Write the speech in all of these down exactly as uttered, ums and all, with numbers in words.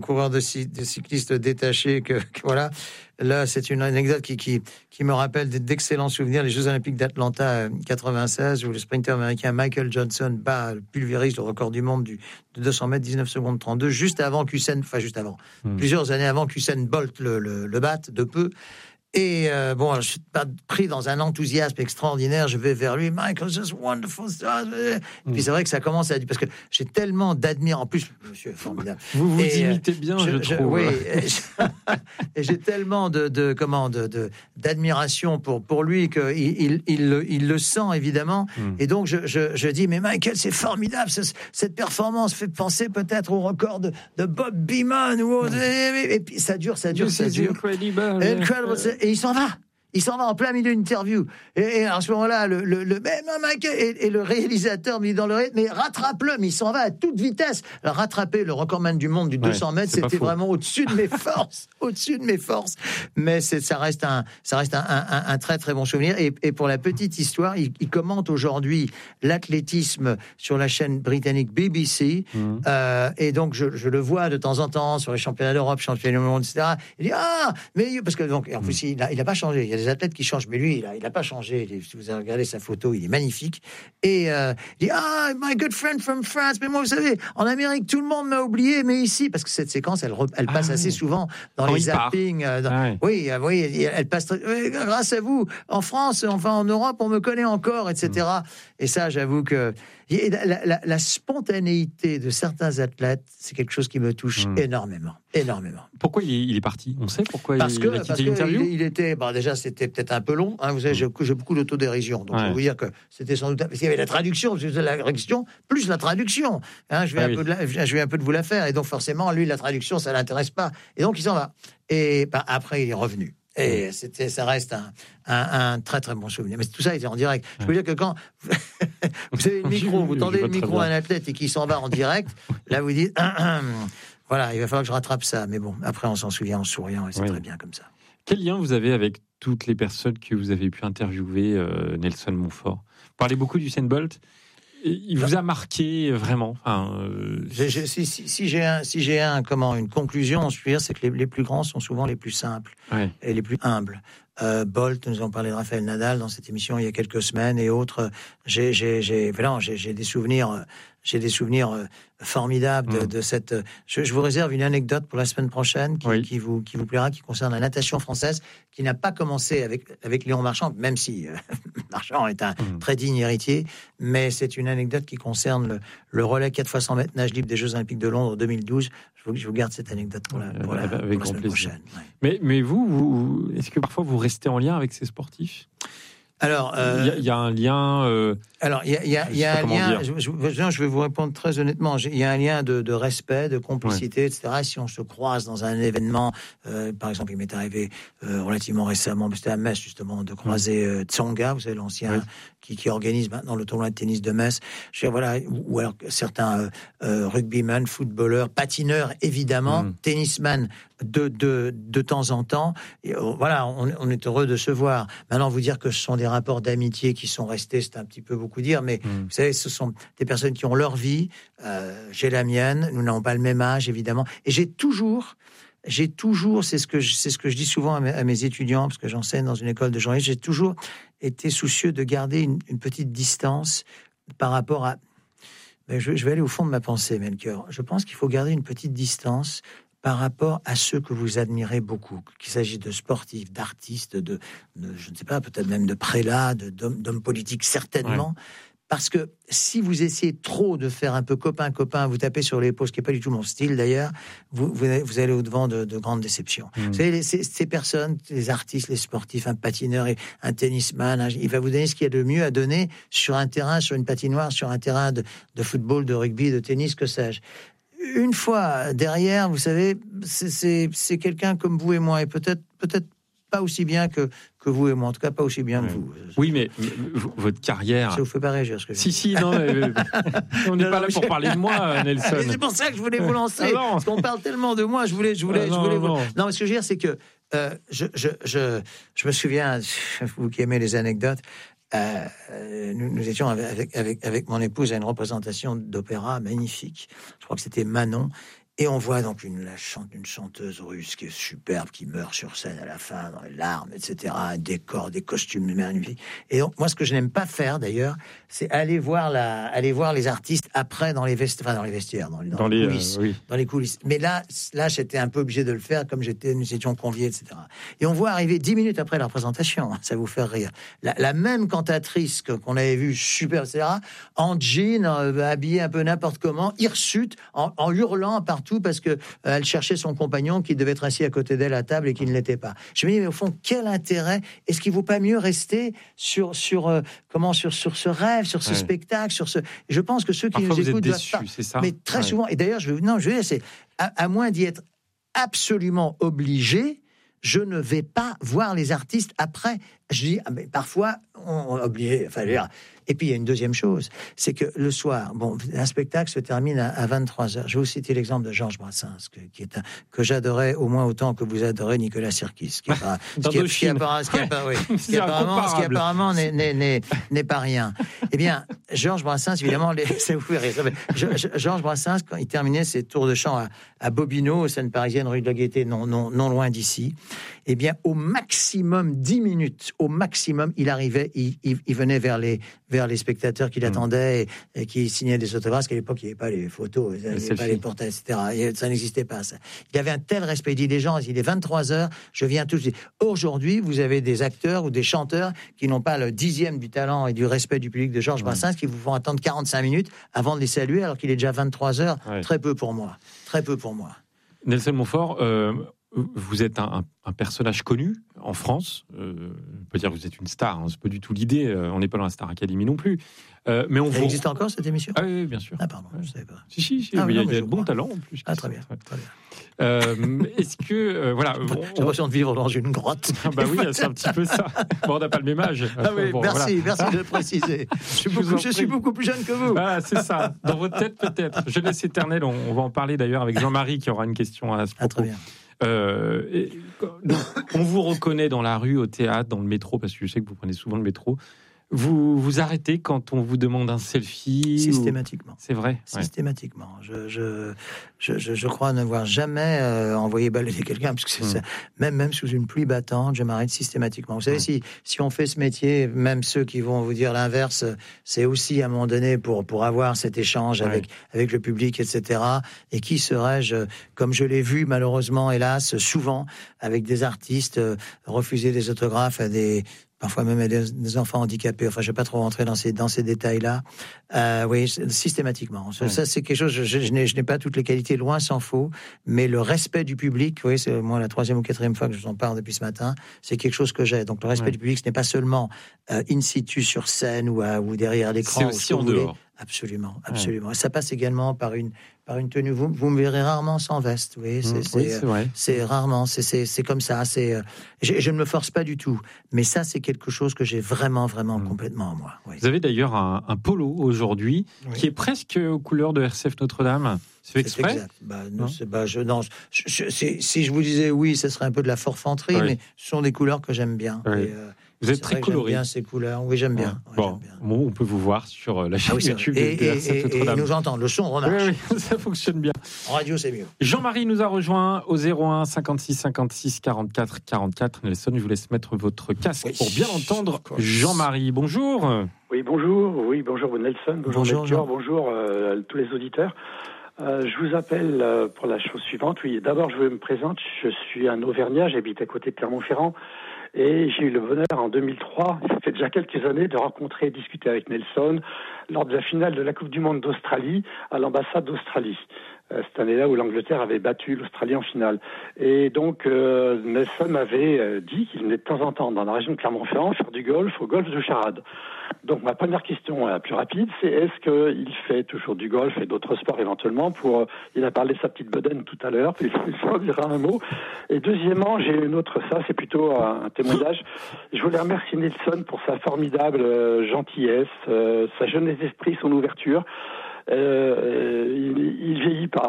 coureur de, de cycliste détaché que, que voilà. Là, c'est une anecdote qui, qui, qui me rappelle d'excellents souvenirs. Les Jeux Olympiques d'Atlanta quatre-vingt-seize, où le sprinter américain Michael Johnson bat, pulvérise le record du monde du, de deux cents mètres, dix-neuf secondes trente-deux, juste avant qu'Usain, enfin juste avant, mmh. plusieurs années avant qu'Usain Bolt le, le, le batte de peu. Et euh, bon, je suis pas pris dans un enthousiasme extraordinaire. Je vais vers lui, Michael, just wonderful. Et puis mmh. c'est vrai que ça commence à dire parce que j'ai tellement d'admiration. En plus, monsieur est formidable. Vous vous et, imitez bien, je, je, je trouve. Oui. Et, je, et j'ai tellement de, de comment de, de d'admiration pour pour lui que il il, il, le, il le sent évidemment. Mmh. Et donc je, je je dis mais Michael, c'est formidable. Ce, cette performance fait penser peut-être au record de, de Bob Beamon ou au, mmh. et, et puis ça dure, ça dure, This ça dure. Incredible. Incredible. Et il s'en va. Il s'en va en plein milieu d'une interview. Et, et à ce moment-là, le, le, le, mais, et, et le réalisateur me dit dans l'oreille, mais rattrape-le, mais il s'en va à toute vitesse. Alors, rattraper le recordman du monde du ouais, deux cents mètres, c'était vraiment au-dessus de mes forces, au-dessus de mes forces. Mais c'est, ça reste un, ça reste un, un, un très très bon souvenir. Et, et pour la petite histoire, il, il commente aujourd'hui l'athlétisme sur la chaîne britannique B B C. Mmh. Euh, et donc, je, je le vois de temps en temps sur les championnats d'Europe, championnats du monde, et cetera. Il dit, ah, mais, parce que donc, en plus, il a, il a pas changé. Il y a des athlètes qui changent, mais lui, il a, il a pas changé. Il est, si vous avez regardé sa photo, il est magnifique. Et euh, il dit, ah, my good friend from France. Mais moi, vous savez, en Amérique, tout le monde m'a oublié, mais ici, parce que cette séquence, elle, elle passe ah, assez oui. souvent dans Quand les zappings. Euh, dans, ah, oui. oui, oui, elle passe. Oui, grâce à vous, en France, enfin en Europe, on me connaît encore, et cetera. Mm. Et ça, j'avoue que la, la, la spontanéité de certains athlètes, c'est quelque chose qui me touche mm. énormément, énormément. Pourquoi il est, il est parti ? On sait pourquoi parce il, que, il a quitté parce l'interview. Que il, il était, bah déjà, c'était peut-être un peu long. Hein, vous savez, j'ai, j'ai beaucoup d'autodérision, donc ouais. je peux vous dire que c'était sans doute parce qu'il y avait la traduction, parce que la traduction plus la traduction. Hein, je vais ah, un oui. peu de la, je vais un peu de vous la faire, et donc forcément, lui, la traduction, ça l'intéresse pas, et donc il s'en va. Et bah, après, il est revenu. Et c'était, ça reste un, un, un très très bon souvenir. Mais tout ça était en direct. Je peux dire que quand vous avez le micro, vous tendez le micro à un athlète et qu'il s'en va en direct, là vous dites, voilà, il va falloir que je rattrape ça. Mais bon, après on s'en souvient en souriant et c'est oui. très bien comme ça. Quel lien vous avez avec toutes les personnes que vous avez pu interviewer, euh, Nelson Montfort ? Vous parlez beaucoup d'Usain Bolt. Il vous a marqué vraiment. Enfin, euh... j'ai, j'ai, si, si, si j'ai un, si j'ai un, comment, une conclusion, je veux dire, c'est que les, les plus grands sont souvent les plus simples ouais. et les plus humbles. Euh, Bolt, nous avons parlé de Raphaël Nadal dans cette émission il y a quelques semaines et autres. J'ai, j'ai, j'ai, voilà, j'ai, j'ai des souvenirs, j'ai des souvenirs formidables de, mmh. de cette. Je, je vous réserve une anecdote pour la semaine prochaine qui, oui. qui vous, qui vous plaira, qui concerne la natation française, qui n'a pas commencé avec avec Léon Marchand, même si euh, Marchand est un mmh. très digne héritier, mais c'est une anecdote qui concerne le, le relais quatre fois cent mètres nage libre des Jeux Olympiques de Londres deux mille douze. Je vous, je vous garde cette anecdote pour la, pour la, avec pour la semaine plaisir. prochaine. Ouais. Mais, mais vous, vous, est-ce que parfois vous restez en lien avec ces sportifs ? Alors, il euh, y, y a un lien. Euh, alors, il y a, y a, y a un lien. Je, je, je vais vous répondre très honnêtement. Il y a un lien de, de respect, de complicité, ouais. et cetera. Si on se croise dans un événement, euh, par exemple, il m'est arrivé euh, relativement récemment, c'était à Metz justement, de croiser euh, Tsonga, vous savez l'ancien, ouais. qui, qui organise maintenant le tournoi de tennis de Metz. Je veux dire, voilà, ou, ou alors certains euh, euh, rugbymen, footballeurs, patineurs, évidemment, mm. tennisman. De, de, de temps en temps, et, euh, voilà, on, on est heureux de se voir. Maintenant, vous dire que ce sont des rapports d'amitié qui sont restés, c'est un petit peu beaucoup dire, mais mmh. vous savez, ce sont des personnes qui ont leur vie. Euh, j'ai la mienne, nous n'avons pas le même âge, évidemment, et j'ai toujours, j'ai toujours, c'est ce que je, c'est ce que je dis souvent à mes, à mes étudiants, parce que j'enseigne dans une école de journalisme, j'ai toujours été soucieux de garder une, une petite distance par rapport à. Ben, je, je vais aller au fond de ma pensée, Melchior. Je pense qu'il faut garder une petite distance par rapport à ceux que vous admirez beaucoup, qu'il s'agisse de sportifs, d'artistes, de, de je ne sais pas, peut-être même de prélats, de, d'hommes, d'hommes politiques, certainement. Ouais. Parce que si vous essayez trop de faire un peu copain-copain, vous tapez sur l'épaule, ce qui n'est pas du tout mon style d'ailleurs, vous, vous, vous allez au-devant de, de grandes déceptions. Mmh. Vous savez, les, ces, ces personnes, les artistes, les sportifs, un patineur, un tennisman, un, il va vous donner ce qu'il y a de mieux à donner sur un terrain, sur une patinoire, sur un terrain de, de football, de rugby, de tennis, que sais-je. Une fois derrière, vous savez, c'est, c'est, c'est quelqu'un comme vous et moi, et peut-être, peut-être pas aussi bien que, que vous et moi, en tout cas pas aussi bien oui. que vous. Oui, mais votre carrière... Ça vous fait pas réagir, ce que je Si, si, non, mais, on n'est pas là pour parler de moi, Nelson. Mais c'est pour ça que je voulais vous lancer, ah parce qu'on parle tellement de moi, je voulais... Je voulais, ah non, je voulais vous... non, mais ce que je veux dire, c'est que euh, je, je, je, je me souviens, vous qui aimez les anecdotes, Euh, nous, nous étions avec, avec, avec mon épouse à une représentation d'opéra magnifique. Je crois que c'était Manon. Et on voit donc une, la chante, une chanteuse russe qui est superbe, qui meurt sur scène à la fin, dans les larmes, et cetera. Un décor, des costumes magnifiques. Et donc, moi, ce que je n'aime pas faire, d'ailleurs, c'est aller voir, la, aller voir les artistes après dans les, vesti- enfin, dans les vestiaires, dans, dans, dans les, les coulisses. Euh, oui. Dans les coulisses. Mais là, là, j'étais un peu obligé de le faire, comme j'étais, nous étions conviés, et cetera. Et on voit arriver dix minutes après la représentation, ça vous fait rire, la, la même cantatrice que, qu'on avait vue, super, et cetera, en jean, euh, habillée un peu n'importe comment, hirsute, en, en hurlant partout, parce que euh, elle cherchait son compagnon qui devait être assis à côté d'elle à table et qui ne l'était pas. Je me dis, mais au fond, quel intérêt? Est-ce qu'il ne vaut pas mieux rester sur sur euh, comment sur sur ce rêve, sur ce ouais. spectacle, sur ce? Je pense que ceux qui Parfois nous écoutent doivent déçus, pas. C'est ça mais très ouais. souvent. Et d'ailleurs, je veux non, je veux dire, c'est à, à moins d'y être absolument obligé, je ne vais pas voir les artistes après. Je dis, ah, mais parfois, on est obligé. Enfin, dire. Et puis, il y a une deuxième chose, c'est que le soir, bon, un spectacle se termine à, à vingt-trois heures. Je vais vous citer l'exemple de Georges Brassens, que, qui est un, que j'adorais au moins autant que vous adorez Nicolas Sirkis, qui est pas, ce qui, ce qui, apparemment, ce qui, oui, ce qui apparemment, ce qui apparemment n'est, n'est, n'est, n'est pas rien. Eh bien, Georges Brassens, évidemment, les, ça vous fait rire. Georges Brassens, quand il terminait ses tours de chant à, à Bobino, scène parisienne, rue de la Gaîté, non, non, non loin d'ici, eh bien, au maximum dix minutes, au maximum, il arrivait, il, il, il venait vers les, vers les spectateurs qui l'attendaient et, et qui signaient des autographes, parce qu'à l'époque, il n'y avait pas les photos, il n'y avait pas les portraits, et cetera. Et ça n'existait pas, ça. Il avait un tel respect. Il dit, les gens, il est vingt-trois heures, je viens tous. Aujourd'hui, vous avez des acteurs ou des chanteurs qui n'ont pas le dixième du talent et du respect du public de Georges ouais. Brassens, qui vous font attendre quarante-cinq minutes avant de les saluer, alors qu'il est déjà vingt-trois heures. Ouais. Très peu pour moi. Très peu pour moi. Nelson Montfort, euh, vous êtes un, un, un personnage connu en France. Euh, on peut dire que vous êtes une star. Hein, c'est pas du tout l'idée. Euh, on n'est pas dans la Star Academy non plus. Euh, mais on Elle vous... existe encore cette émission? Ah oui, bien sûr. Ah pardon, je savais pas. Si si, si ah, oui, il y a, non, y a de bons talents en plus. Ah très bien, très bien. Euh, est-ce que euh, voilà, on... j'ai l'impression de vivre dans une grotte. Ah bah oui, c'est un petit peu ça. Bon, on n'a pas le même âge. Ah oui, bon, merci, voilà. merci de le préciser. Je suis, beaucoup, je suis beaucoup plus jeune que vous. Ah, c'est ça. Dans votre tête peut-être. Jeunesse éternelle. On, on va en parler d'ailleurs avec Jean-Marie qui aura une question à ce propos. Ah très bien. Euh, et, on vous reconnaît dans la rue, au théâtre, dans le métro, parce que je sais que vous prenez souvent le métro. Vous vous arrêtez quand on vous demande un selfie? Systématiquement. Ou... C'est vrai. Systématiquement. Ouais. Je, je, je, je, je crois n'avoir jamais euh, envoyé balader quelqu'un, parce que c'est mmh. ça. Même, même sous une pluie battante, je m'arrête systématiquement. Vous savez, mmh. si, si on fait ce métier, même ceux qui vont vous dire l'inverse, c'est aussi à un moment donné pour, pour avoir cet échange ouais. avec, avec le public, et cetera. Et qui serais-je, comme je l'ai vu malheureusement, hélas, souvent, avec des artistes euh, refuser des autographes à des... parfois même des, des enfants handicapés. Enfin, je ne vais pas trop rentrer dans ces, dans ces détails-là. Euh, oui, systématiquement. Ouais. Ça, c'est quelque chose, je, je, je, n'ai, je n'ai pas toutes les qualités, loin s'en faut, mais le respect du public, oui, c'est moi la troisième ou quatrième fois que je vous en parle depuis ce matin, c'est quelque chose que j'ai. Donc, le respect ouais. du public, ce n'est pas seulement euh, in situ sur scène ou, à, ou derrière l'écran. C'est aussi en dehors. Absolument, absolument. Ouais. Ça passe également par une, par une tenue. Vous, vous me verrez rarement sans veste. Oui, c'est, mmh, c'est, oui, c'est, vrai. c'est rarement. C'est, c'est, c'est comme ça. C'est, euh, je, je ne me force pas du tout. Mais ça, c'est quelque chose que j'ai vraiment, vraiment mmh. complètement en moi. Oui. Vous avez d'ailleurs un, un polo aujourd'hui oui. qui est presque aux couleurs de R C F Notre-Dame. C'est fait exprès? C'est exact. Bah, non, c'est, bah, je, non, je, je, c'est, si je vous disais oui, ce serait un peu de la forfanterie, oui. mais ce sont des couleurs que j'aime bien. Oui. Et, euh, Vous êtes très coloré. J'aime bien ces couleurs. Oui, j'aime bien. Ouais. Bon, ouais, j'aime bien. Bon, on peut vous voir sur la chaîne ah oui, YouTube et, de R C F Notre-Dame. Et nous entendre. Le son remarche. Oui, oui, ça fonctionne bien. En radio, c'est mieux. Jean-Marie nous a rejoint au zéro un cinquante-six cinquante-six quarante-quatre quarante-quatre. Nelson, je vous laisse mettre votre casque oui. pour bien entendre Jean-Marie. Bonjour. Oui, bonjour. Oui, bonjour Nelson. Bonjour, bonjour Melchior. Bonjour euh, tous les auditeurs. Euh, je vous appelle euh, pour la chose suivante. Oui, d'abord, je me présente. Je suis un Auvergnat. J'habite à côté de Clermont-Ferrand. Et j'ai eu le bonheur en deux mille trois, ça fait déjà quelques années, de rencontrer et discuter avec Nelson lors de la finale de la Coupe du Monde d'Australie à l'ambassade d'Australie. Euh, cette année-là où l'Angleterre avait battu l'Australie en finale. Et donc euh, Nelson m'avait euh, dit qu'il venait de temps en temps dans la région de Clermont-Ferrand faire du golf au golf de Charade. Donc ma première question, la plus rapide, c'est est-ce qu'il fait toujours du golf et d'autres sports éventuellement pour, il a parlé de sa petite bedaine tout à l'heure, puis il en dira un mot. Et deuxièmement, j'ai une autre, ça c'est plutôt un témoignage. Je voulais remercier Nelson pour sa formidable euh, gentillesse, euh, sa jeunesse d'esprit, son ouverture. Euh, il, il vieillit pas.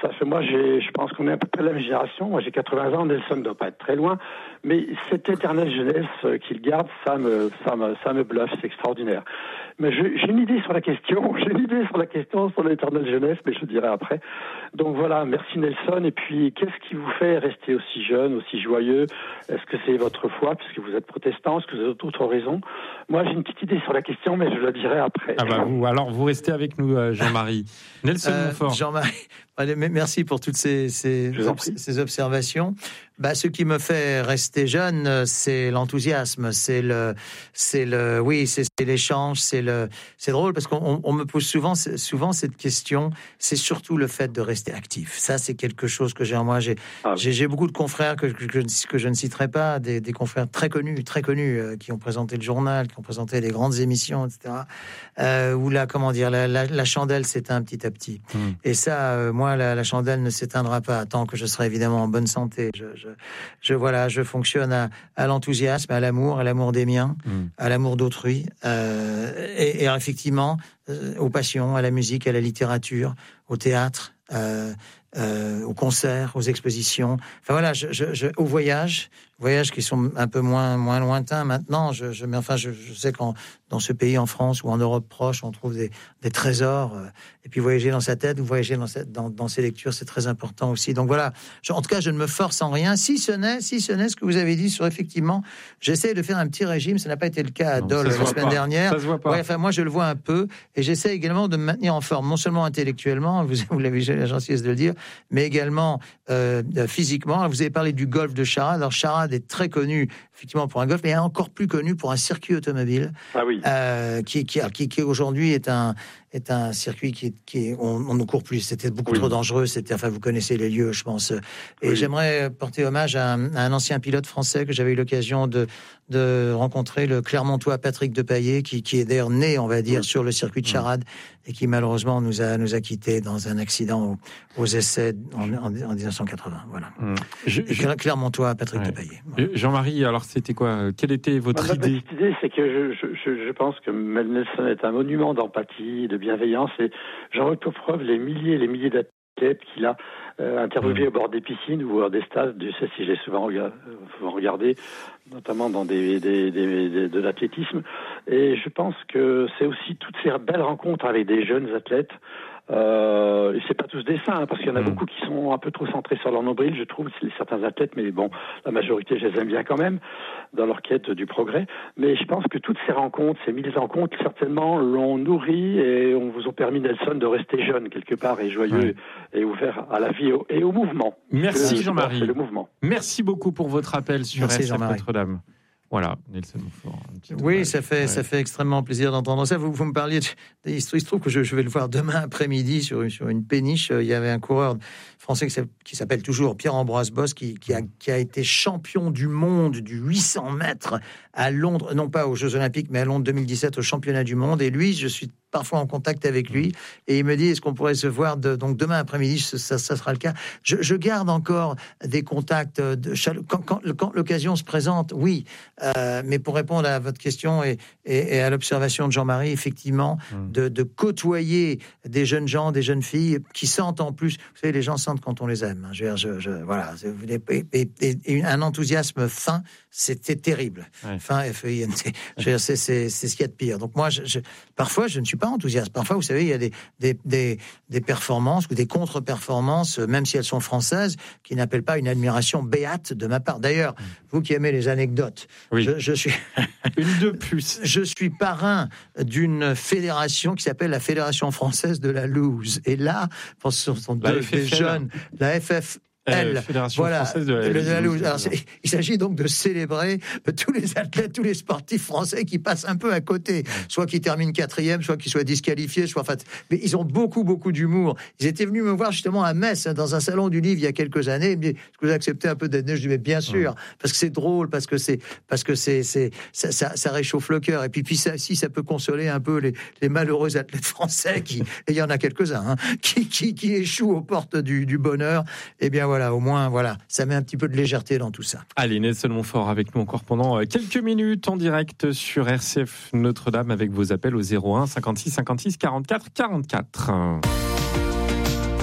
Ça fait, moi, j'ai, je pense qu'on est à peu près la même génération. Moi, j'ai quatre-vingts ans. Nelson ne doit pas être très loin. Mais cette éternelle jeunesse qu'il garde, ça me, ça me, ça me bluffe. C'est extraordinaire. Mais je, j'ai une idée sur la question. J'ai une idée sur la question sur l'éternelle jeunesse, mais je dirai après. Donc voilà, merci Nelson. Et puis, qu'est-ce qui vous fait rester aussi jeune, aussi joyeux? Est-ce que c'est votre foi, puisque vous êtes protestant? Est-ce que vous avez d'autres raisons? Moi, j'ai une petite idée sur la question, mais je la dirai après. Ah bah vous, alors vous restez avec nous, Jean-Marie. Nelson euh, Montfort. Jean-Marie, merci pour toutes ces, ces, ces observations. Bah, ce qui me fait rester jeune, c'est l'enthousiasme, c'est le, c'est le, oui, c'est, c'est l'échange, c'est le, c'est drôle parce qu'on on me pose souvent, souvent cette question. C'est surtout le fait de rester actif. Ça, c'est quelque chose que j'ai en moi. J'ai, ah oui. j'ai, j'ai beaucoup de confrères que, que, que, que je ne citerai pas, des, des confrères très connus, très connus, euh, qui ont présenté le journal, qui ont présenté des grandes émissions, et cetera. Euh, où là, comment dire, la, la, la chandelle s'éteint petit à petit. Mmh. Et ça, euh, moi, la, la chandelle ne s'éteindra pas tant que je serai évidemment en bonne santé. Je, je, je voilà, je fonctionne à, à l'enthousiasme, à l'amour, à l'amour des miens, mmh. à l'amour d'autrui, euh, et, et effectivement euh, aux passions, à la musique, à la littérature, au théâtre, euh, euh, aux concerts, aux expositions. Enfin voilà, je, je, je, aux voyages, voyages qui sont un peu moins moins lointains maintenant. Je, je mais enfin, je, je sais qu'en dans ce pays, en France ou en Europe proche, on trouve des, des trésors. Euh, et puis voyager dans sa tête ou voyager dans, sa, dans, dans ses lectures, c'est très important aussi. Donc voilà, je, en tout cas, je ne me force en rien. Si ce n'est, si ce n'est ce que vous avez dit sur effectivement, j'essaie de faire un petit régime. Ça n'a pas été le cas à Dole la semaine pas. dernière. Ça se voit pas. Ouais, enfin, moi, je le vois un peu, et j'essaie également de me maintenir en forme, non seulement intellectuellement, vous, vous l'avez j'ai la gentillesse de le dire, mais également euh, physiquement. Alors, vous avez parlé du golf de Charade. Alors Charade est très connu effectivement pour un golf, mais encore plus connu pour un circuit automobile. Ah oui. Euh, qui, qui, qui, qui aujourd'hui est un est un circuit qui, qui on, on ne court plus. C'était beaucoup oui. trop dangereux. C'était, enfin, vous connaissez les lieux, je pense. Et oui. j'aimerais porter hommage à un, à un ancien pilote français que j'avais eu l'occasion de de rencontrer, le Clermontois Patrick Depailler, qui, qui est d'ailleurs né, on va dire, oui. sur le circuit de Charade, et qui malheureusement nous a nous a quittés dans un accident aux, aux essais en, en, en dix-neuf cent quatre-vingts. Voilà. Mmh. Je, je... Clermontois Patrick ouais. Depailler. Voilà. Jean-Marie, alors c'était quoi? Quelle était votre Ma idée? petite idée, c'est que je, je, je pense que Nelson est un monument d'empathie, de bienveillance, et j'en retrouve preuve les milliers et les milliers d'athlètes qu'il a euh, interviewés mmh. au bord des piscines ou des stades. Je sais si j'ai souvent regardé, notamment dans des, des, des, des, de l'athlétisme. Et je pense que c'est aussi toutes ces belles rencontres avec des jeunes athlètes. Euh, et c'est pas tous des saints, hein, parce qu'il y en a mmh. beaucoup qui sont un peu trop centrés sur leur nombril, je trouve, c'est certains athlètes, mais bon, la majorité, je les aime bien quand même, dans leur quête du progrès. Mais je pense que toutes ces rencontres, ces mille rencontres, certainement, l'ont nourri et on vous ont permis, Nelson, de rester jeune quelque part et joyeux mmh. et ouvert à la vie et au, et au mouvement. Merci le, Jean-Marie. C'est le mouvement. Merci beaucoup pour votre appel sur Merci, R C F Notre-Dame. Voilà, Nelson Montfort. Oui, ça fait, ouais. ça fait extrêmement plaisir d'entendre ça. Vous, vous me parliez, de, il se trouve que je, je vais le voir demain après-midi sur, sur une péniche. Il y avait un coureur français qui s'appelle toujours Pierre-Ambroise Bosse, qui, qui, a, qui a été champion du monde du huit cents mètres à Londres, non pas aux Jeux Olympiques, mais à Londres deux mille dix-sept, au championnat du monde. Et lui, je suis parfois en contact avec lui, et il me dit, est-ce qu'on pourrait se voir de, donc demain après-midi, ça, ça sera le cas. Je, je garde encore des contacts de quand, quand, quand l'occasion se présente, oui. Euh, mais pour répondre à votre question et, et, et à l'observation de Jean-Marie, effectivement, mmh. de, de côtoyer des jeunes gens, des jeunes filles qui sentent en plus, vous savez, les gens sentent quand on les aime. Hein. Je veux dire, je, je, voilà, et, et, et, et un enthousiasme fin, c'était terrible. Ouais. Fin, F E I N T. Je veux dire, c'est, c'est, c'est ce qu'il y a de pire. Donc moi, je, je, parfois, je ne suis pas enthousiaste. Parfois, vous savez, il y a des, des, des, des performances ou des contre-performances, même si elles sont françaises, qui n'appellent pas une admiration béate de ma part. D'ailleurs, mmh. vous qui aimez les anecdotes, oui. je, je suis une de plus. Je suis parrain d'une fédération qui s'appelle la Fédération française de la loose. Et là, pour ce sont deux des jeunes, la F F. Elle, euh, Fédération voilà, française de la, de la loose. Alors, il s'agit donc de célébrer tous les athlètes, tous les sportifs français qui passent un peu à côté, soit qui terminent quatrième, soit qui soient disqualifiés, soit en fait. Mais ils ont beaucoup, beaucoup d'humour. Ils étaient venus me voir justement à Metz, dans un salon du livre il y a quelques années. Ils me disaient, est-ce que vous acceptez un peu d'être né? Je dis, mais bien sûr, ouais. parce que c'est drôle, parce que c'est, parce que c'est, c'est, ça, ça, ça réchauffe le cœur. Et puis, puis ça, si ça peut consoler un peu les, les malheureux athlètes français qui, et il y en a quelques-uns, hein, qui, qui, qui échouent aux portes du, du bonheur. Eh bien, voilà, au moins, voilà, ça met un petit peu de légèreté dans tout ça. Allez, Nelson Montfort avec nous encore pendant quelques minutes en direct sur R C F Notre-Dame avec vos appels au zéro un cinquante-six cinquante-six quarante-quatre quarante-quatre.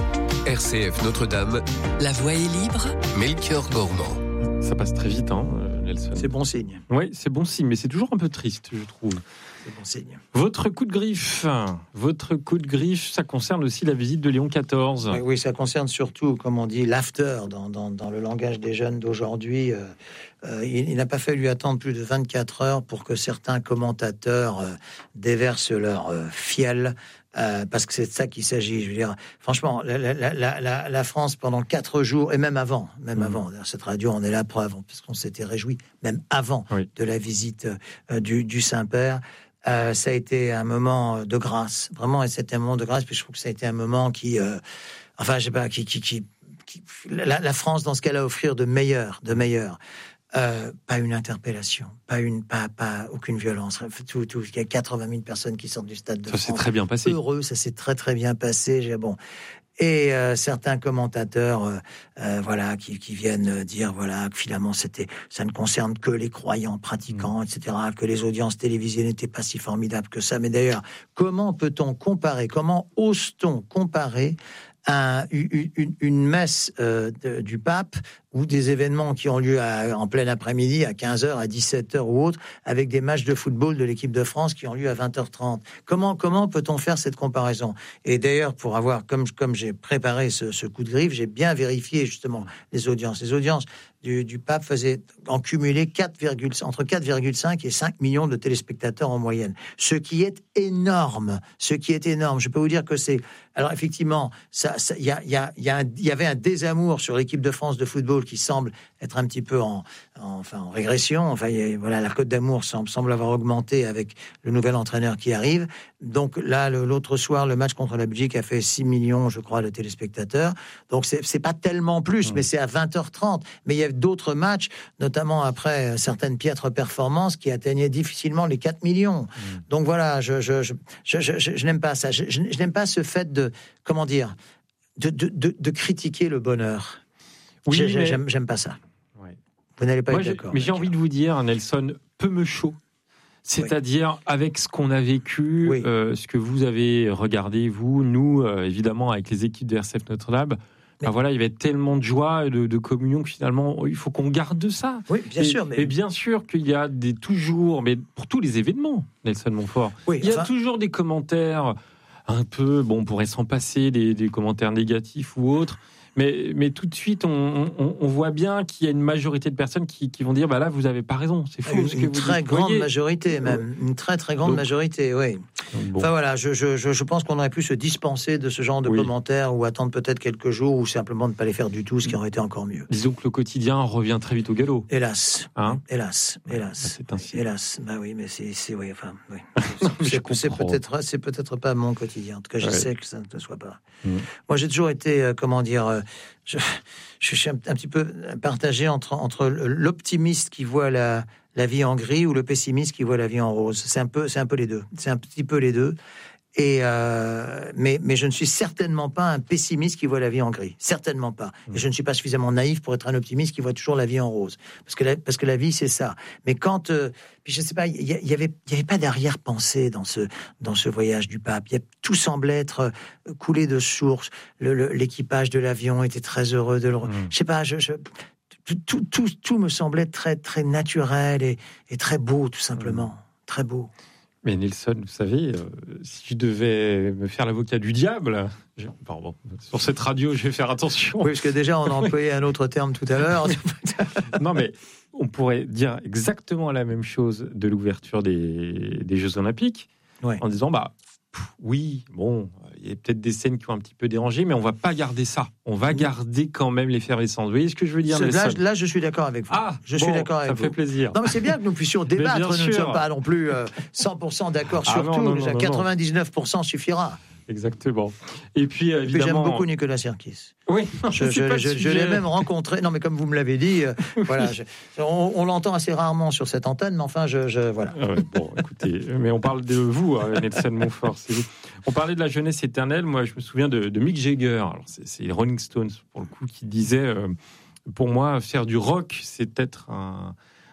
R C F Notre-Dame. La voix est libre. Melchior Gormand. Ça passe très vite, hein, Nelson. C'est bon signe. Oui, c'est bon signe, mais c'est toujours un peu triste, je trouve. C'est bon signe. Votre coup de griffe, votre coup de griffe, ça concerne aussi la visite de Léon quatorze. Oui, oui, ça concerne surtout, comme on dit, l'after dans, dans, dans le langage des jeunes d'aujourd'hui. Euh, euh, il, il n'a pas fallu attendre plus de vingt-quatre heures pour que certains commentateurs euh, déversent leur euh, fiel. Euh, parce que c'est de ça qu'il s'agit. Je veux dire, franchement, la, la, la, la, la France pendant quatre jours et même avant, même mmh. avant. Cette radio en est la preuve, parce qu'on s'était réjoui même avant oui. de la visite euh, du, du Saint-Père. Euh, ça a été un moment de grâce, vraiment, et c'était un moment de grâce. Puis je trouve que ça a été un moment qui, euh, enfin, je sais pas, qui, qui, qui, qui la, la France dans ce qu'elle a à offrir de meilleur, de meilleur. Euh, pas une interpellation, pas une, pas, pas aucune violence. Tout, tout. Il y a quatre-vingt mille personnes qui sortent du stade de ça France. Ça s'est très bien passé. Heureux, ça s'est très très bien passé. J'ai, bon. Et euh, certains commentateurs, euh, euh, voilà, qui, qui viennent dire, voilà, que finalement c'était, ça ne concerne que les croyants pratiquants, mmh. et cetera. Que les audiences télévisées n'étaient pas si formidables que ça. Mais d'ailleurs, comment peut-on comparer, comment ose-t-on comparer un, une, une, une messe euh, de, du pape ou des événements qui ont lieu à, en plein après-midi à quinze heures, à dix-sept heures ou autre, avec des matchs de football de l'équipe de France qui ont lieu à vingt heures trente. Comment, comment peut-on faire cette comparaison ? Et d'ailleurs, pour avoir, comme, comme j'ai préparé ce, ce coup de griffe, j'ai bien vérifié justement les audiences. Les audiences du, du pape faisaient en cumulé quatre, entre quatre virgule cinq et cinq millions de téléspectateurs en moyenne. Ce qui est énorme. Ce qui est énorme. Je peux vous dire que c'est... Alors effectivement, ça, ça, y, a, y, a, y, a un, y avait un désamour sur l'équipe de France de football qui semble être un petit peu en, en, enfin, en régression. Enfin, y a, voilà, la cote d'amour semble, semble avoir augmenté avec le nouvel entraîneur qui arrive. Donc là, le, l'autre soir, le match contre la Belgique a fait six millions, je crois, de téléspectateurs. Donc c'est, c'est pas tellement plus, mmh. mais c'est à vingt heures trente. Mais il y a d'autres matchs, notamment après certaines piètres performances, qui atteignaient difficilement les quatre millions. Mmh. Donc voilà, je, je, je, je, je, je, je n'aime pas ça. Je, je, je n'aime pas ce fait de, comment dire, de, de, de, de critiquer le bonheur. Oui, je, mais... j'aime, j'aime pas ça. Ouais. Vous n'allez pas Moi, être d'accord. Mais j'ai envie de vous dire, Nelson, peu me chaud. C'est-à-dire, oui. avec ce qu'on a vécu, oui. euh, ce que vous avez regardé, vous, nous, euh, évidemment, avec les équipes de R C F Notre-Dame, mais... ben voilà, il y avait tellement de joie et de, de communion que finalement, il faut qu'on garde ça. Oui, bien et, sûr. Mais... et bien sûr qu'il y a des, toujours, mais pour tous les événements, Nelson Montfort, oui, il y a enfin... toujours des commentaires un peu, bon, on pourrait s'en passer, des, des commentaires négatifs ou autres. Mais, mais tout de suite, on, on, on voit bien qu'il y a une majorité de personnes qui, qui vont dire bah là, vous n'avez pas raison, c'est faux. Une, ce que une vous très dites. grande Voyez. majorité, même. Une très, très grande donc, majorité, oui. Bon. Enfin voilà, je, je, je pense qu'on aurait pu se dispenser de ce genre de oui. commentaires ou attendre peut-être quelques jours ou simplement ne pas les faire du tout, ce qui aurait été encore mieux. Disons que le quotidien revient très vite au galop. Hélas. Hein hélas. Hélas. Ah, c'est ainsi. Hélas. Bah oui, mais c'est. c'est oui, enfin, oui. c'est, c'est, peut-être, c'est peut-être pas mon quotidien. En tout cas, je ouais. sais que ça ne le soit pas. Mmh. Moi, j'ai toujours été, euh, comment dire. Euh, Je, je suis un, un petit peu partagé entre, entre l'optimiste qui voit la, la vie en gris ou le pessimiste qui voit la vie en rose. C'est un peu, c'est un peu les deux. C'est un petit peu les deux. Et euh, mais, mais je ne suis certainement pas un pessimiste qui voit la vie en gris. Certainement pas. Et je ne suis pas suffisamment naïf pour être un optimiste qui voit toujours la vie en rose. Parce que la, parce que la vie, c'est ça. Mais quand... Euh, puis je ne sais pas, il y, y avait, il y avait pas d'arrière-pensée dans ce, dans ce voyage du pape. Y a, tout semblait être coulé de source. Le, le, l'équipage de l'avion était très heureux de le... Mmh. Je sais pas, je... je tout, tout, tout, tout me semblait très, très naturel et, et très beau, tout simplement. Mmh. Très beau. Mais Nelson, vous savez, euh, si je devais me faire l'avocat du diable, je, pardon, sur cette radio, je vais faire attention. Oui, parce que déjà, on a employé un autre terme tout à l'heure. Non, mais on pourrait dire exactement la même chose de l'ouverture des, des Jeux Olympiques, ouais. en disant, bah, pff, oui, bon, il y a peut-être des scènes qui ont un petit peu dérangé, mais on va pas garder ça. On va garder quand même l'effervescence. Vous voyez ce que je veux dire, là, là, je suis d'accord avec vous. Ah, je bon, suis d'accord avec ça vous. Ça fait plaisir. Non, mais c'est bien que nous puissions débattre. Nous ne sommes pas non plus euh, cent pour cent d'accord sur ah, non, tout. Non, non, quatre-vingt-dix-neuf pour cent suffira. Exactement. Et puis, évidemment... Et puis j'aime beaucoup Nicolas Sirkis. Oui, je, je, je, je l'ai même rencontré. Non, mais comme vous me l'avez dit, euh, voilà, je, on, on l'entend assez rarement sur cette antenne, mais enfin, je, je voilà. Ah ouais, bon, écoutez, mais on parle de vous, hein, Nelson Montfort. C'est vous. On parlait de la jeunesse éternelle. Moi, je me souviens de, de Mick Jagger. Alors, c'est, c'est les Rolling Stones pour le coup qui disait, euh, pour moi, faire du rock, c'est être un,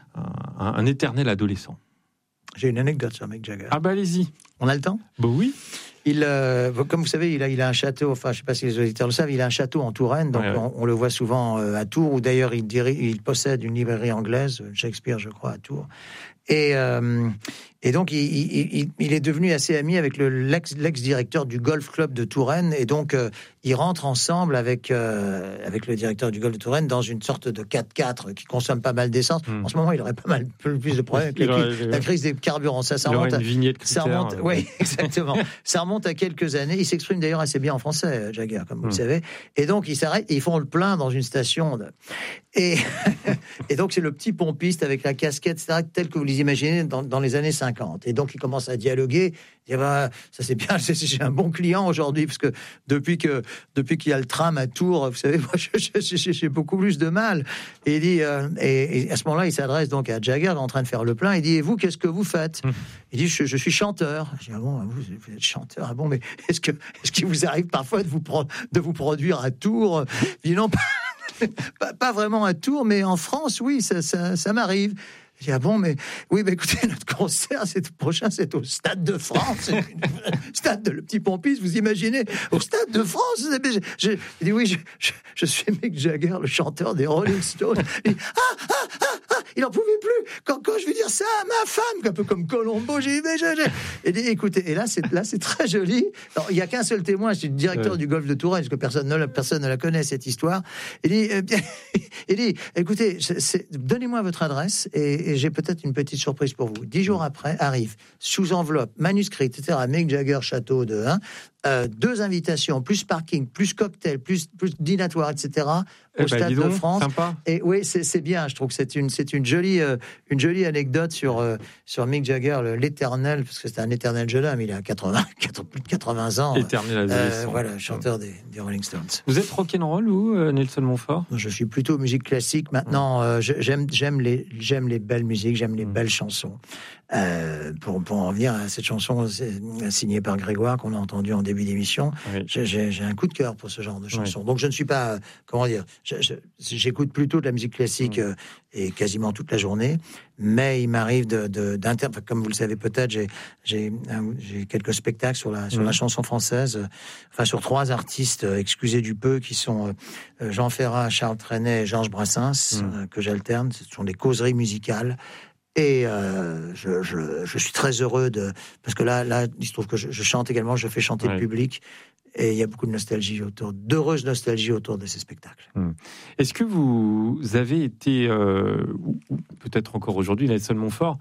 un, un éternel adolescent. J'ai une anecdote sur Mick Jagger. Ah bah allez-y. On a le temps ? Bah oui. il, euh, comme vous savez, il a, il a un château. Enfin, je sais pas si les auditeurs le savent, il a un château en Touraine. Donc, ouais, ouais. On, on le voit souvent euh, à Tours, où d'ailleurs il, dirige, il possède une librairie anglaise, Shakespeare, je crois, à Tours. Et, euh, et donc, il, il, il, il est devenu assez ami avec le, l'ex, l'ex-directeur du Golf Club de Touraine. Et donc, euh, ils rentrent ensemble avec, euh, avec le directeur du Golf de Touraine dans une sorte de quatre-quatre qui consomme pas mal d'essence. Mmh. En ce moment, il aurait pas mal plus de problèmes avec la, aurait, la crise des carburants. Ça, ça remonte à, une vignette ça remonte, euh... Oui, exactement. Ça remonte à quelques années. Il s'exprime d'ailleurs assez bien en français, Jagger, comme vous mmh. le savez. Et donc, ils s'arrêtent et ils font le plein dans une station. De... Et, et donc, c'est le petit pompiste avec la casquette, et cetera, tel que vous les imaginez dans, dans les années cinquante. Et donc, il commence à dialoguer. Il dit, bah, ça c'est bien, j'ai un bon client aujourd'hui, parce que depuis que depuis qu'il y a le tram à Tours, vous savez, moi, j'ai beaucoup plus de mal. Et il dit, euh, et, et à ce moment-là, il s'adresse donc à Jagger, en train de faire le plein. Il dit, et vous, qu'est-ce que vous faites? mmh. Il dit, je, je suis chanteur. Je dis, ah bon, vous, vous êtes chanteur? Ah bon, mais est-ce que est-ce qu'il vous arrive parfois de vous pro, de vous produire à Tours? Il dit, non, pas, pas, pas vraiment à Tours, mais en France, oui, ça, ça, ça m'arrive. Je dis, ah bon, mais oui, mais écoutez, notre concert, c'est prochain, c'est au Stade de France. Stade de le petit Pompiste, vous imaginez, au Stade de France. Je, je, il dit, oui, je, je, je suis Mick Jagger, le chanteur des Rolling Stones. Il dit, ah, ah, ah, ah, il n'en pouvait plus. Quand, quand je vais dire ça à ma femme, un peu comme Colombo, j'ai dit, mais je, je. Il dit, écoutez, et là, c'est, là, c'est très joli. Alors, il n'y a qu'un seul témoin, c'est le directeur ouais. du Golf de Touraine, parce que personne ne, personne ne la connaît, cette histoire. Il dit, euh, il dit écoutez, c'est, c'est, donnez-moi votre adresse et, et j'ai peut-être une petite surprise pour vous. Dix jours après, arrive, sous enveloppe, manuscrit, et cetera, Mick Jagger, château de un, euh, deux invitations, plus parking, plus cocktail, plus, plus dînatoire, et cetera, au eh Stade ben, donc, de France. Sympa. Et oui, c'est, c'est bien. Je trouve que c'est une, c'est une jolie, euh, une jolie anecdote sur, euh, sur Mick Jagger, le, l'éternel, parce que c'est un éternel jeune homme. Il a quatre-vingts, plus de quatre-vingts ans. Éternel adolescent. Euh, voilà, chanteur des, des Rolling Stones. Vous êtes rock'n'roll ou euh, Nelson Montfort? Je suis plutôt musique classique. Maintenant, euh, j'aime, j'aime les, j'aime les belles musiques, j'aime les mmh. belles chansons. Euh, pour, pour en venir à cette chanson signée par Grégoire qu'on a entendue en début d'émission, oui. j'ai, j'ai un coup de cœur pour ce genre de chanson. Oui. Donc je ne suis pas, comment dire, je, je, j'écoute plutôt de la musique classique oui. euh, et quasiment toute la journée, mais il m'arrive de, de, d'inter... Comme vous le savez peut-être, j'ai, j'ai, j'ai quelques spectacles sur la, sur oui. la chanson française, euh, enfin sur trois artistes, euh, excusez du peu, qui sont euh, Jean Ferrat, Charles Trenet et Georges Brassens, oui. euh, que j'alterne. Ce sont des causeries musicales. Et euh, je, je, je suis très heureux de... Parce que là, là il se trouve que je, je chante également, je fais chanter ouais. le public. Et il y a beaucoup de nostalgie autour, d'heureuse nostalgie autour de ces spectacles. Hum. Est-ce que vous avez été, euh, ou, ou peut-être encore aujourd'hui, Nelson Montfort,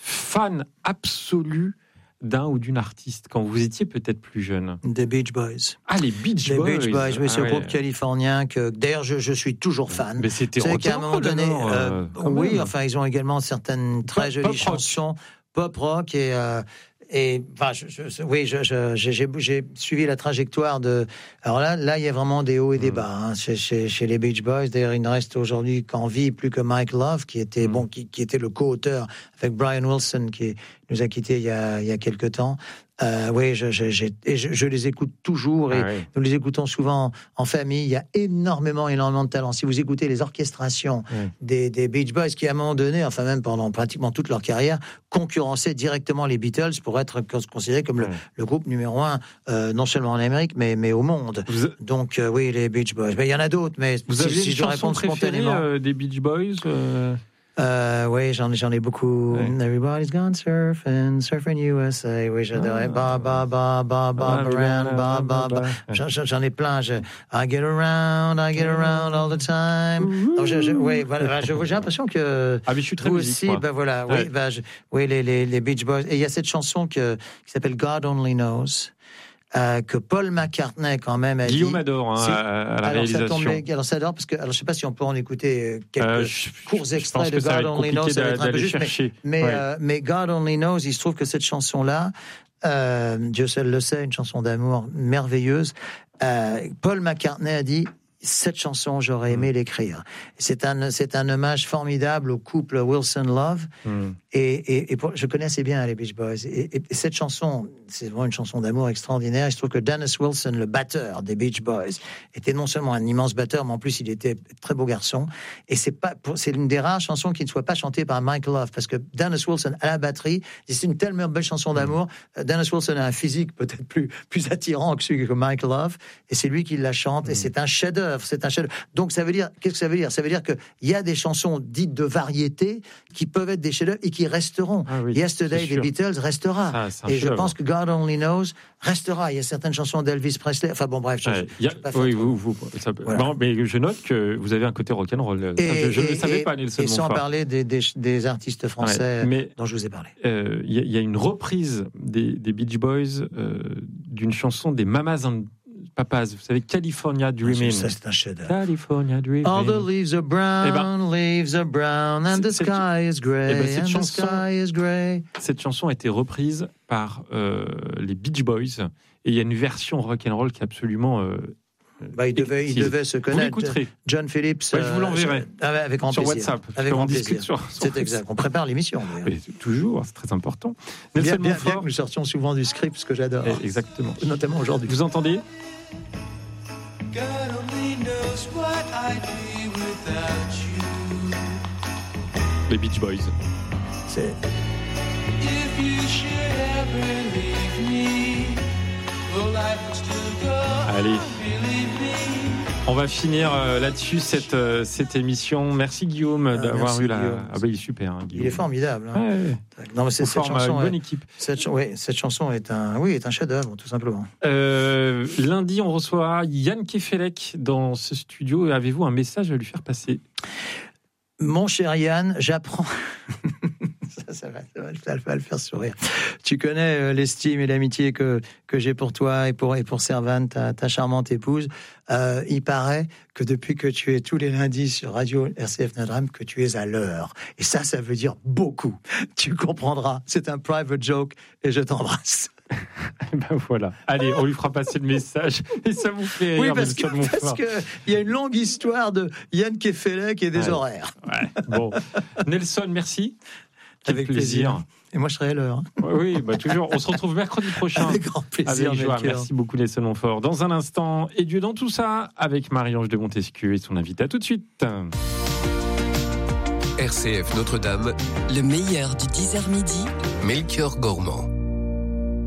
fan absolu d'un ou d'une artiste quand vous étiez peut-être plus jeune? Des Beach Boys. Ah, les Beach les Boys. Les Beach Boys, oui, c'est ah, un groupe ouais. californien que, d'ailleurs, je, je suis toujours fan. Mais c'était rock qu'à un moment donné, euh, oui, même. Enfin, ils ont également certaines très pop, jolies pop chansons, rock. pop rock et. Euh, Et enfin, je, je, oui, je, je, j'ai, j'ai suivi la trajectoire de. Alors là, là, il y a vraiment des hauts et des bas hein, chez, chez, chez les Beach Boys. D'ailleurs, il ne reste aujourd'hui qu'en vie plus que Mike Love, qui était mm. bon, qui, qui était le co-auteur avec Brian Wilson, qui nous a quittés il y a il y a quelque temps. Euh, oui, je, je, je, je, je les écoute toujours et ah oui. nous les écoutons souvent en famille. Il y a énormément, énormément de talent. Si vous écoutez les orchestrations oui. des, des Beach Boys, qui à un moment donné, enfin même pendant pratiquement toute leur carrière, concurrençaient directement les Beatles pour être considérés comme oui. le, le groupe numéro un, euh, non seulement en Amérique, mais, mais au monde. Vous... Donc euh, oui, les Beach Boys. Mais il y en a d'autres, mais vous si, avez si une je dois répondre spontanément, euh, des Beach Boys. Euh... Euh, oui, j'en, j'en ai beaucoup. Ouais. Everybody's gone surfing, surfing U S A. Oui, j'adorais. Ba, ba, ba, ba, ba, around, ba, ba, ba. J'en, j'en ai plein. Je, I get around, I get around all the time. Donc, je, je, oui, voilà, je, j'ai l'impression que. Ah, mais je suis très vous musique, aussi, ben bah, voilà, ouais. oui, bah, je, oui, les, les, les Beach Boys. Et il y a cette chanson que, qui s'appelle God Only Knows. Euh, que Paul McCartney quand même a Guillaume dit. adore hein, à, à la alors réalisation. Ça tombe, alors ça adore parce que alors je sais pas si on peut en écouter quelques euh, je, courts extraits de God Only Knows, ça va être un peu juste, mais mais, ouais. euh, mais God Only Knows, il se trouve que cette chanson là, euh, Dieu seul le sait, une chanson d'amour merveilleuse. Euh, Paul McCartney a dit. Cette chanson, j'aurais aimé mmh. l'écrire. C'est un, c'est un hommage formidable au couple Wilson-Love. Mmh. Et, et, et pour, je connais assez bien les Beach Boys. Et, et, et cette chanson, c'est vraiment une chanson d'amour extraordinaire. Il se trouve que Dennis Wilson, le batteur des Beach Boys, était non seulement un immense batteur, mais en plus il était un très beau garçon. Et c'est pas, c'est une des rares chansons qui ne soit pas chantée par Michael Love, parce que Dennis Wilson à la batterie, c'est une tellement belle chanson d'amour. Mmh. Dennis Wilson a un physique peut-être plus plus attirant que celui que Michael Love, et c'est lui qui la chante. Mmh. Et c'est un chef-d'œuvre. C'est un chef-d'œuvre. Donc ça veut dire, qu'est-ce que ça veut dire? Ça veut dire que il y a des chansons dites de variété qui peuvent être des chefs-d'œuvre et qui resteront. Ah oui, Yesterday des Beatles restera. Ça, et je pense que God Only Knows restera. Il y a certaines chansons d'Elvis Presley. Enfin bon, bref. Je, ouais, je, a, je pas oui, vous, vous, ça, voilà. Non, mais je note que vous avez un côté rock'n'roll. Et, je ne le savais et, pas, Nelson Et sans Montfort. parler des, des, des artistes français ouais, mais, dont je vous ai parlé. Il euh, y, y a une reprise des, des Beach Boys euh, d'une chanson des Mamas and Papas, vous savez, California Dreaming. Ça, c'est un chef-d'œuvre. California Dreaming. All the leaves are brown, eh ben, leaves are brown, and the sky is grey, eh ben, and chanson, the sky is grey. Cette chanson a été reprise par euh, les Beach Boys, et il y a une version rock'n'roll qui est absolument... Euh, Bah, il, devait, il devait se connaître. John Phillips. Ouais, je vous l'enverrai. Euh, avec grand sur plaisir. WhatsApp. Avec grand plaisir. Sur, sur c'est exact. On prépare l'émission. Mais, toujours, c'est très important. Bien, bien, bien que nous sortions souvent du script, ce que j'adore. Eh, exactement. Notamment aujourd'hui. Vous entendez? Les Beach Boys. C'est. Allez, on va finir euh, là-dessus cette, euh, cette émission. Merci Guillaume ah, d'avoir merci, eu la. Guillaume. Ah bah il est super. Hein, il est formidable. Hein. Ouais, ouais. Non mais c'est, cette chanson. Une bonne équipe. Cette, ouais, cette chanson est un, oui, est un chef-d'œuvre tout simplement. Euh, lundi, on reçoit Yann Kefelec dans ce studio. Avez-vous un message à lui faire passer? Mon cher Yann, j'apprends. Ça, ça, va, ça, va, ça va le faire sourire. Tu connais euh, l'estime et l'amitié que, que j'ai pour toi et pour, et pour Servane, ta, ta charmante épouse. Euh, il paraît que depuis que tu es tous les lundis sur Radio R C F Notre-Dame, que tu es à l'heure. Et ça, ça veut dire beaucoup. Tu comprendras. C'est un private joke et je t'embrasse. Ben voilà. Allez, on lui fera passer le message et ça vous fait rire. Oui, parce que parce que il y a une longue histoire de Yann Kefelec et des ouais. horaires. Ouais. Bon, Nelson, merci. Quel avec plaisir. plaisir. Et moi, je serai à l'heure. Oui, bah toujours. On se retrouve mercredi prochain. Avec grand plaisir. Avec joie. Merci beaucoup, Nelson Montfort. Dans un instant, et Dieu dans tout ça, avec Marie-Ange de Montesquieu et son invité. À tout de suite. R C F Notre-Dame. Le meilleur du dix heures midi. Melchior Gormand.